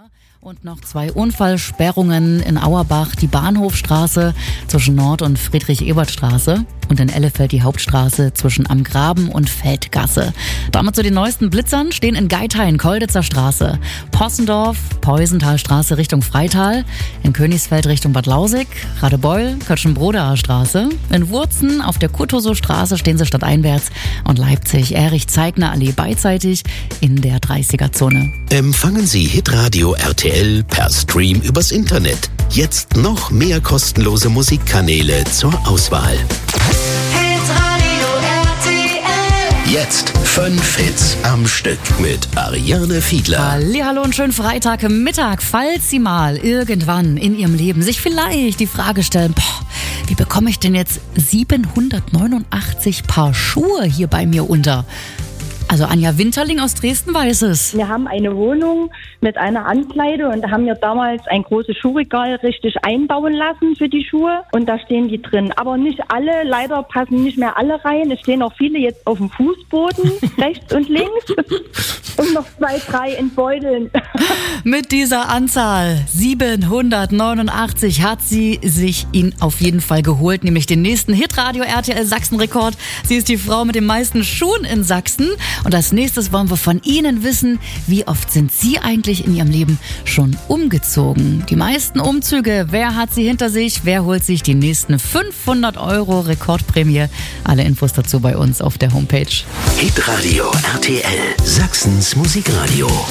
Und noch 2 Unfallsperrungen in Auerbach, die Bahnhofstraße zwischen Nord- und Friedrich-Ebert-Straße und in Ellefeld die Hauptstraße zwischen Am Graben und Feldgasse. Damit zu den neuesten Blitzern stehen in Geithain Kolditzer Straße, Possendorf, Peusenthalstraße Richtung Freital, in Königsfeld Richtung Bad Lausig, Radebeul, Kötschenbrodaer Straße, in Wurzen auf der Kurtosow Straße stehen sie stadteinwärts und Leipzig Erich-Zeigner Allee beidseitig in der 30er-Zone. Empfangen Sie Hitradio RTL per Stream übers Internet. Jetzt noch mehr kostenlose Musikkanäle zur Auswahl. Hitradio RTL. Jetzt 5 Hits am Stück mit Ariane Fiedler. Hallihallo und schönen Freitagmittag. Falls Sie mal irgendwann in Ihrem Leben sich vielleicht die Frage stellen, wie bekomme ich denn jetzt 789 Paar Schuhe hier bei mir unter? Also Anja Winterling aus Dresden weiß es. Wir haben eine Wohnung mit einer Ankleide und da haben wir damals ein großes Schuhregal richtig einbauen lassen für die Schuhe und da stehen die drin. Aber nicht alle, leider passen nicht mehr alle rein. Es stehen auch viele jetzt auf dem Fußboden, rechts und links und noch 2, 3 in Beuteln. Mit dieser Anzahl 789 hat sie sich ihn auf jeden Fall geholt, nämlich den nächsten Hitradio RTL Sachsen-Rekord. Sie ist die Frau mit den meisten Schuhen in Sachsen. Und als nächstes wollen wir von Ihnen wissen, wie oft sind Sie eigentlich in Ihrem Leben schon umgezogen? Die meisten Umzüge, wer hat sie hinter sich? Wer holt sich die nächsten 500 € Rekordprämie? Alle Infos dazu bei uns auf der Homepage. Hitradio RTL, Sachsens Musikradio.